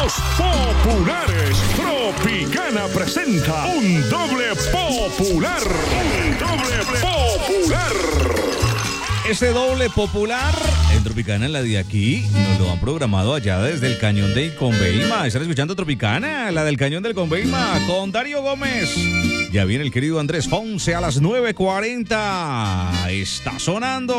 Los populares. Tropicana presenta un doble popular. Un doble popular. Ese doble popular en Tropicana, en la de aquí, nos lo han programado allá desde el cañón de Conveima. ¿Están escuchando Tropicana? La del cañón del Conveima con Darío Gómez. Ya viene el querido Andrés Fonse a las 9:40. Está sonando.